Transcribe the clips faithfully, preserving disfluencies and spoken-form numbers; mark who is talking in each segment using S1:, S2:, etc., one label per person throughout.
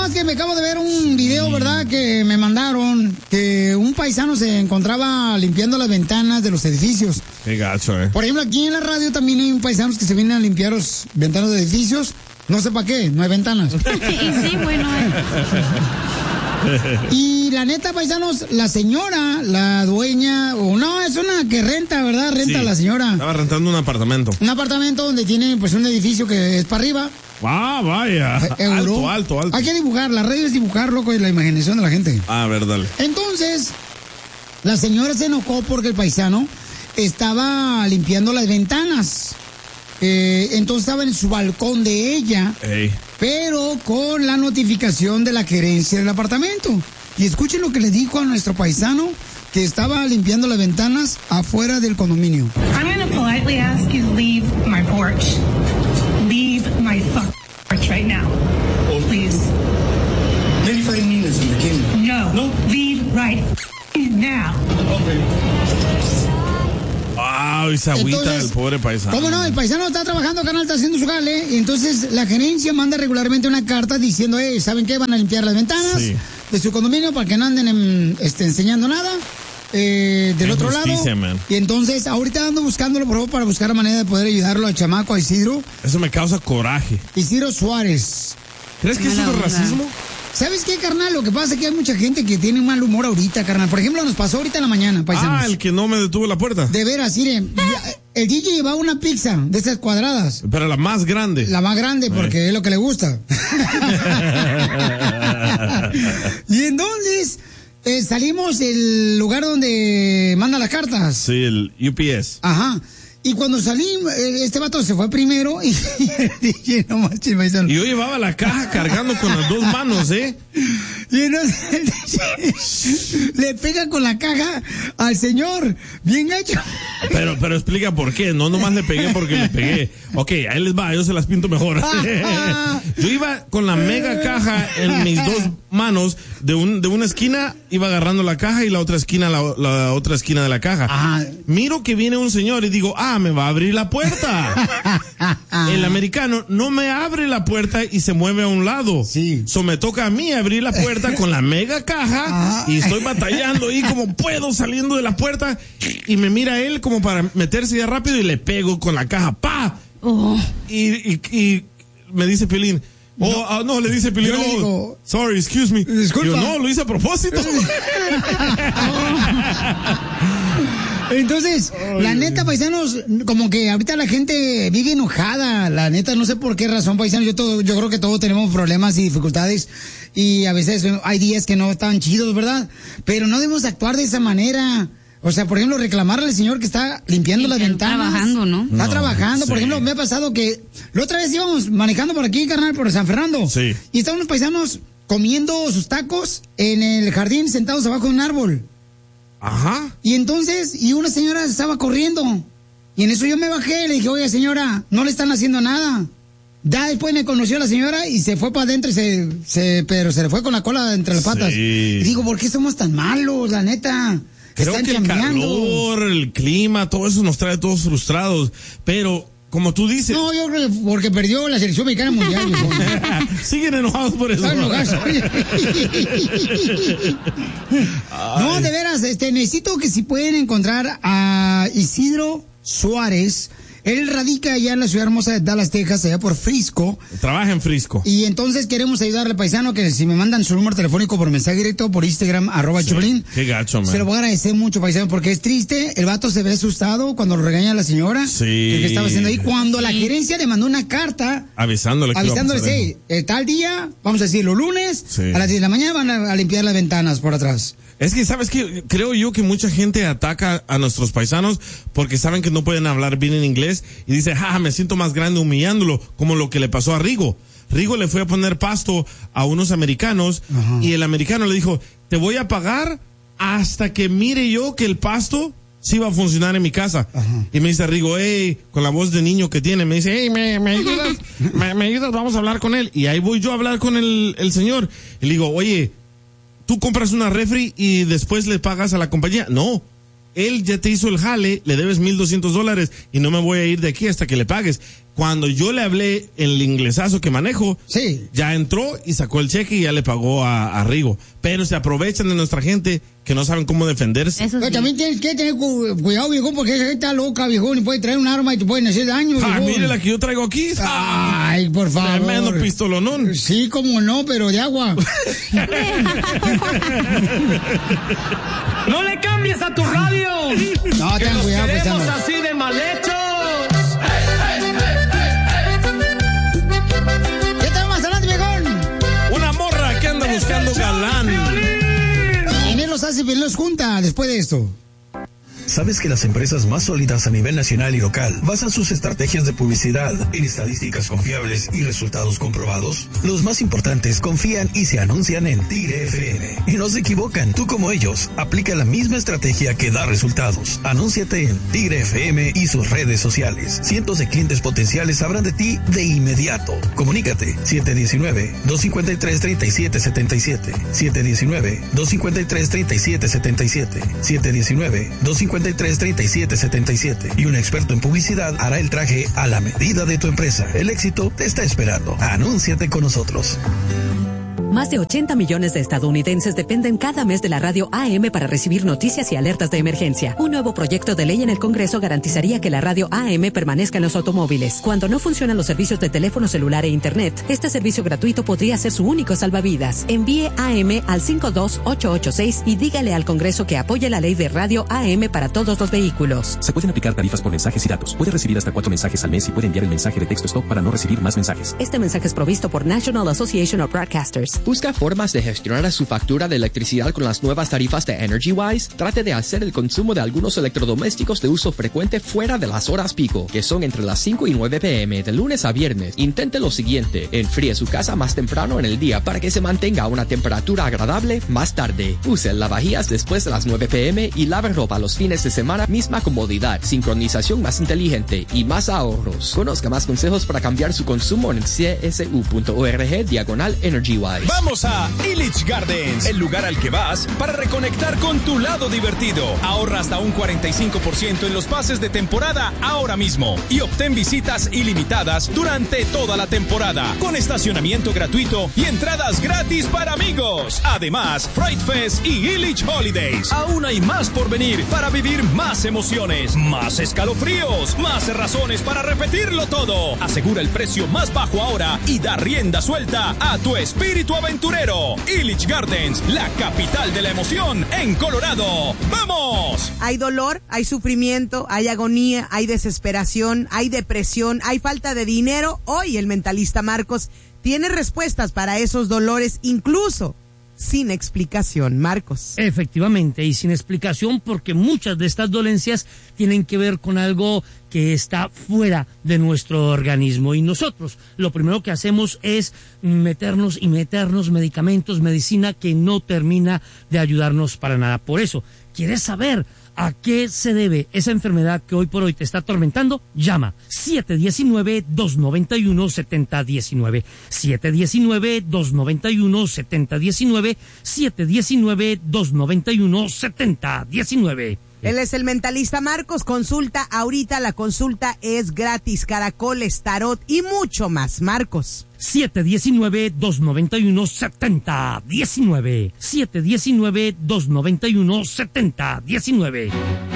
S1: No, es que me acabo de ver un video, ¿verdad? Que me mandaron que un paisano se encontraba limpiando las ventanas de los edificios.
S2: Qué gacho, eh.
S1: Por ejemplo, aquí en la radio también hay paisanos que se vienen a limpiar las ventanas de edificios. No sé para qué, no hay ventanas.
S3: Y sí, bueno. Eh.
S1: Y la neta, paisanos, la señora, la dueña, o no, es una que renta, ¿verdad? Renta
S2: Sí,
S1: la señora.
S2: Estaba rentando un apartamento.
S1: Un apartamento donde tiene pues un edificio que es para arriba.
S2: Ah, vaya.
S1: Euro.
S2: Alto, alto, alto.
S1: Hay que dibujar, la radio es dibujar, loco, y la imaginación de la gente.
S2: Ah, a ver, dale.
S1: Entonces, la señora se enojó porque el paisano estaba limpiando las ventanas. Eh, entonces estaba en su balcón de ella,
S2: Ey.
S1: pero con la notificación de la gerencia del apartamento. Y escuchen lo que le dijo a nuestro paisano que estaba limpiando las ventanas afuera del condominio.
S4: I'm going to politely ask you to leave my porch. Leave my fucking porch right now. Please.
S5: Maybe five minutes in the beginning.
S4: No.
S5: No?
S4: Leave right now.
S5: Okay.
S2: Ah, y se agüita
S1: Entonces,
S2: el pobre paisano.
S1: ¿Cómo no? El paisano está trabajando, canal, está haciendo su jale. Y entonces la gerencia manda regularmente una carta diciendo, eh, ¿saben qué? Van a limpiar las ventanas
S2: Sí.
S1: de su condominio para que no anden en, este, enseñando nada. Eh, del
S2: Qué
S1: otro
S2: injusticia,
S1: lado.
S2: man.
S1: Y entonces, ahorita ando buscándolo, por favor, para buscar la manera de poder ayudarlo al chamaco, a Isidro.
S2: Eso me causa coraje.
S1: Isidro Suárez.
S2: ¿Crees que eso
S3: Mala
S2: es
S3: onda.
S2: racismo?
S1: ¿Sabes qué, carnal? Lo que pasa es que hay mucha gente que tiene mal humor ahorita, carnal. Por ejemplo, nos pasó ahorita en la mañana, paisanos.
S2: Ah, el que no me detuvo la puerta.
S1: De veras, miren, ya- el D J llevaba una pizza de esas cuadradas.
S2: Pero la más grande.
S1: La más grande, porque es lo que le gusta. Y entonces eh, salimos del lugar donde manda las cartas.
S2: Sí, el U P S.
S1: Ajá. Y cuando salimos, eh, este vato se fue primero y, y el D J no manches, paisano.
S2: Y yo llevaba la caja cargando con las dos manos, ¿eh?
S1: Y entonces el D J le pega con la caja al señor, bien hecho.
S2: Pero, pero explica por qué. No nomás le pegué porque le pegué. Ok, ahí les va, yo se las pinto mejor. Yo iba con la mega caja en mis dos manos, de un, de una esquina iba agarrando la caja y la otra esquina, la, la otra esquina de la caja.
S1: Ajá.
S2: Miro que viene un señor y digo, ah, me va a abrir la puerta. El americano no me abre la puerta y se mueve a un lado.
S1: Sí.
S2: So me toca a mí abrir la puerta con la mega caja
S1: Ajá.
S2: y estoy batallando ahí como puedo saliendo de la puerta y me mira él como para meterse ya rápido y le pego con la caja, ¡pa!
S3: Oh.
S2: Y, y, y me dice Piolín, oh, no, ah, no le dice Piolín,
S1: Yo le
S2: oh,
S1: digo,
S2: sorry, excuse me.
S1: disculpa.
S2: Yo, no, lo hice a propósito.
S1: Entonces, la neta, paisanos, como que ahorita la gente vive enojada, la neta, no sé por qué razón, paisanos, yo todo, yo creo que todos tenemos problemas y dificultades y a veces hay días que no están chidos, ¿verdad? Pero no debemos actuar de esa manera. O sea, por ejemplo, reclamarle al señor que está limpiando las
S3: Limpiando,
S1: ventanas.
S3: trabajando, ¿no?
S1: Está
S2: No,
S1: trabajando. Por
S2: sí.
S1: ejemplo, me ha pasado que la otra vez íbamos manejando por aquí, carnal, por San Fernando.
S2: Sí.
S1: Y estaban unos paisanos comiendo sus tacos en el jardín, sentados abajo de un árbol.
S2: Ajá.
S1: Y entonces, y una señora estaba corriendo. Y en eso yo me bajé y le dije, oye, señora, no le están haciendo nada. Ya después me conoció la señora y se fue para adentro, y se, se, pero se le fue con la cola entre las patas.
S2: Sí.
S1: Y digo, ¿por qué somos tan malos, la neta?
S2: Creo
S1: Están
S2: que el
S1: chambeando.
S2: calor, el clima, todo eso nos trae todos frustrados. Pero, como tú dices,
S1: No, yo creo que porque perdió la selección mexicana mundial. viejo.
S2: siguen enojados por eso.
S1: Están enojados. No, de veras, este, necesito que si pueden encontrar a Isidro Suárez. Él radica allá en la ciudad hermosa de Dallas, Texas, allá por Frisco.
S2: Trabaja en Frisco.
S1: Y entonces queremos ayudarle, paisano, que si me mandan su número telefónico por mensaje directo, por Instagram, arroba
S2: Sí.
S1: Choplin.
S2: Qué gacho, man.
S1: Se lo voy a agradecer mucho, paisano, porque es triste. El vato se ve asustado cuando lo regaña la señora.
S2: Sí.
S1: El que estaba haciendo ahí. Cuando la gerencia le mandó una carta
S2: Avisándole que
S1: avisándole,
S2: iba a pasar
S1: sí, eh, tal día, vamos a decir, los lunes,
S2: Sí.
S1: a las diez de la mañana van a, a limpiar las ventanas por atrás.
S2: Es que, ¿sabes qué? Creo yo que mucha gente ataca a nuestros paisanos porque saben que no pueden hablar bien en inglés y dice, ja, me siento más grande humillándolo, como lo que le pasó a Rigo. Rigo le fue a poner pasto a unos americanos. Ajá. Y el americano le dijo, te voy a pagar hasta que mire yo que el pasto sí va a funcionar en mi casa. Ajá. Y me dice Rigo, hey, con la voz de niño que tiene, me dice, hey, me, me ayudas, me, me ayudas, vamos a hablar con él. Y ahí voy yo a hablar con el, el señor. Y le digo, oye, tú compras una refri y después le pagas a la compañía. No, él ya te hizo el jale, le debes mil doscientos dólares y no me voy a ir de aquí hasta que le pagues. Cuando yo le hablé el inglesazo que manejo,
S1: sí,
S2: ya entró y sacó el cheque y ya le pagó a, a Rigo. Pero se aprovechan de nuestra gente que no saben cómo defenderse.
S1: Pero sí, también tienes que tener cu cuidado, viejo, porque esa gente está loca, viejo, y puede traer un arma y te pueden hacer daño,
S2: Ah,
S1: viejo.
S2: mire la que yo traigo aquí.
S1: Ay, por favor.
S2: Tremendo pistolonón.
S1: Sí, como no, pero de agua.
S3: ¡No le cambies a tu radio!
S1: No,
S3: que
S1: ten
S3: nos
S1: cuidado,
S3: queremos
S1: paisano.
S3: así de mal hechos.
S1: ¿Qué tal más adelante, viejón?
S2: Una morra que anda buscando galán.
S1: En él los hace los junta después de esto.
S6: ¿Sabes que las empresas más sólidas a nivel nacional y local basan sus estrategias de publicidad en estadísticas confiables y resultados comprobados? Los más importantes confían y se anuncian en Tigre F M. Y no se equivocan, tú como ellos, aplica la misma estrategia que da resultados. Anúnciate en Tigre F M y sus redes sociales. Cientos de clientes potenciales sabrán de ti de inmediato. Comunícate siete uno nueve, dos cinco tres, tres siete siete siete, siete uno nueve, dos cinco tres, tres siete siete siete, siete uno nueve, dos cinco tres, tres siete siete siete y un experto en publicidad hará el traje a la medida de tu empresa. El éxito te está esperando. Anúnciate con nosotros.
S7: Más de ochenta millones de estadounidenses dependen cada mes de la radio A M para recibir noticias y alertas de emergencia. Un nuevo proyecto de ley en el Congreso garantizaría que la radio A M permanezca en los automóviles. Cuando no funcionan los servicios de teléfono celular e internet, este servicio gratuito podría ser su único salvavidas. Envíe A M al cinco dos ocho ocho seis y dígale al Congreso que apoye la ley de radio A M para todos los vehículos.
S8: Se pueden aplicar tarifas por mensajes y datos. Puede recibir hasta cuatro mensajes al mes y puede enviar el mensaje de texto stop para no recibir más mensajes.
S7: Este mensaje es provisto por National Association of Broadcasters.
S9: ¿Busca formas de gestionar su factura de electricidad con las nuevas tarifas de EnergyWise? Trate de hacer el consumo de algunos electrodomésticos de uso frecuente fuera de las horas pico, que son entre las cinco y nueve p m de lunes a viernes. Intente lo siguiente: enfríe su casa más temprano en el día para que se mantenga a una temperatura agradable más tarde. Use lavavajillas después de las nueve p m y lave ropa los fines de semana. Misma comodidad, sincronización más inteligente y más ahorros. Conozca más consejos para cambiar su consumo en c s u punto org diagonal EnergyWise.
S10: Vamos a Illich Gardens, el lugar al que vas para reconectar con tu lado divertido. Ahorra hasta un cuarenta y cinco por ciento en los pases de temporada ahora mismo y obtén visitas ilimitadas durante toda la temporada, con estacionamiento gratuito y entradas gratis para amigos. Además, Fright Fest y Illich Holidays. Aún hay más por venir para vivir más emociones, más escalofríos, más razones para repetirlo todo. Asegura el precio más bajo ahora y da rienda suelta a tu espíritu aventurero. Illich Gardens, la capital de la emoción en Colorado. ¡Vamos!
S11: Hay dolor, hay sufrimiento, hay agonía, hay desesperación, hay depresión, hay falta de dinero. Hoy el mentalista Marcos tiene respuestas para esos dolores, incluso sin explicación, Marcos.
S12: Efectivamente, y sin explicación, porque muchas de estas dolencias tienen que ver con algo que está fuera de nuestro organismo. Y nosotros lo primero que hacemos es meternos y meternos medicamentos, medicina que no termina de ayudarnos para nada. Por eso, ¿quieres saber a qué se debe esa enfermedad que hoy por hoy te está atormentando? Llama siete uno nueve, dos nueve uno, siete cero uno nueve, siete uno nueve, dos nueve uno, siete cero uno nueve, siete uno nueve, dos nueve uno, siete cero uno nueve.
S11: Él es el mentalista Marcos. Consulta ahorita, la consulta es gratis. Caracoles, tarot y mucho más. Marcos.
S12: siete uno nueve, dos nueve uno, siete cero uno nueve. siete uno nueve, dos nueve uno, siete cero uno nueve.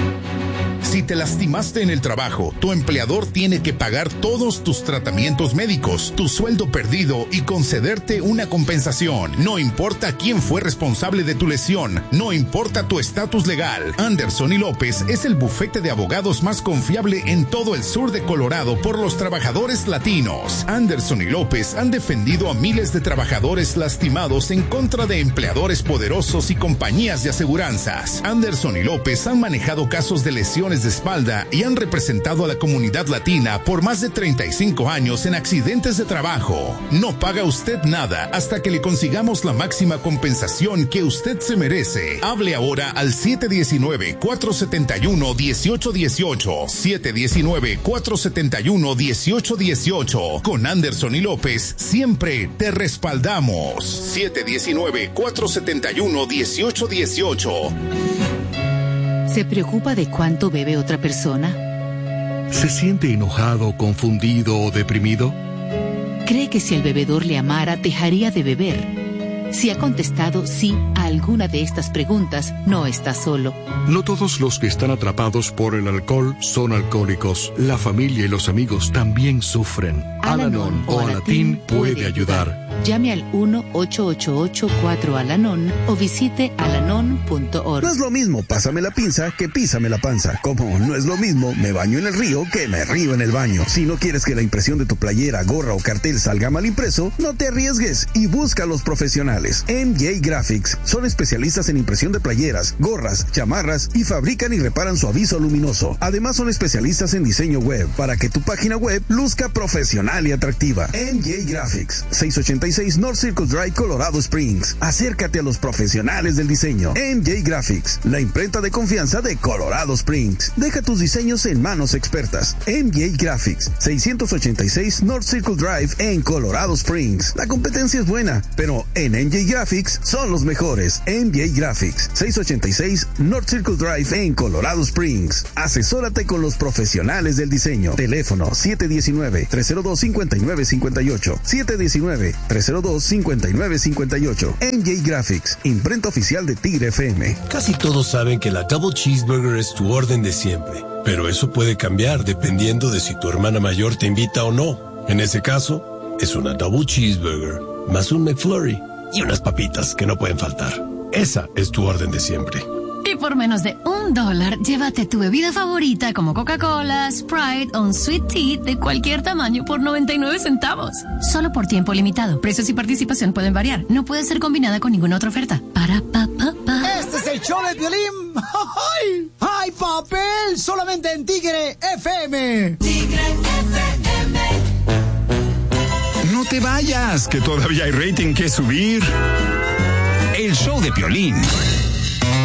S13: Si te lastimaste en el trabajo, tu empleador tiene que pagar todos tus tratamientos médicos, tu sueldo perdido y concederte una compensación. No importa quién fue responsable de tu lesión, no importa tu estatus legal. Anderson y López es el bufete de abogados más confiable en todo el sur de Colorado por los trabajadores latinos. Anderson y López han defendido a miles de trabajadores lastimados en contra de empleadores poderosos y compañías de aseguranzas. Anderson y López han manejado casos de lesiones de espalda y han representado a la comunidad latina por más de treinta y cinco años en accidentes de trabajo. No paga usted nada hasta que le consigamos la máxima compensación que usted se merece. Hable ahora al siete uno nueve, cuatro siete uno, uno ocho uno ocho, siete uno nueve, cuatro siete uno, uno ocho uno ocho. Con Anderson y López siempre te respaldamos. siete uno nueve, cuatro siete uno, uno ocho uno ocho.
S14: ¿Se preocupa de cuánto bebe otra persona? ¿Se siente enojado, confundido o deprimido?
S15: ¿Cree que si el bebedor le amara, dejaría de beber? Si ha contestado sí a alguna de estas preguntas, no está solo.
S14: No todos los que están atrapados por el alcohol son alcohólicos. La familia y los amigos también sufren. Al-Anon o Alatín puede ayudar.
S15: Llame al uno ocho ocho ocho cuatro Al-Anon o visite alanon punto org.
S16: No es lo mismo pásame la pinza que písame la panza. Como no es lo mismo me baño en el río que me río en el baño. Si no quieres que la impresión de tu playera, gorra o cartel salga mal impreso, no te arriesgues y busca a los profesionales. M J Graphics son especialistas en impresión de playeras, gorras, chamarras y fabrican y reparan su aviso luminoso. Además son especialistas en diseño web para que tu página web luzca profesional y atractiva. M J Graphics, seiscientos ochenta y seis North Circle Drive, Colorado Springs. Acércate a los profesionales del diseño. M J Graphics, la imprenta de confianza de Colorado Springs. Deja tus diseños en manos expertas. M J Graphics, seiscientos ochenta y seis North Circle Drive en Colorado Springs. La competencia es buena, pero en M J Graphics son los mejores. M J Graphics, seiscientos ochenta y seis North Circle Drive en Colorado Springs. Asesórate con los profesionales del diseño. Teléfono siete uno nueve, tres cero dos, cinco nueve cinco ocho. siete uno nueve, tres cero dos, cinco nueve cinco ocho. M J Graphics, imprenta oficial de Tigre F M.
S17: Casi todos saben que la Double Cheeseburger es tu orden de siempre, pero eso puede cambiar dependiendo de si tu hermana mayor te invita o no. En ese caso, es una Double Cheeseburger, más un McFlurry y unas papitas que no pueden faltar. Esa es tu orden de siempre.
S18: Y por menos de un dólar, llévate tu bebida favorita como Coca-Cola, Sprite o un Sweet Tea de cualquier tamaño por noventa y nueve centavos. Solo por tiempo limitado. Precios y participación pueden variar. No puede ser combinada con ninguna otra oferta. Para pa pa pa.
S1: Este es el show de Piolín. ¡Ay! ¡Ay, papel! Solamente en Tigre F M. Tigre F M.
S19: No te vayas, que todavía hay rating que subir. El show de Piolín.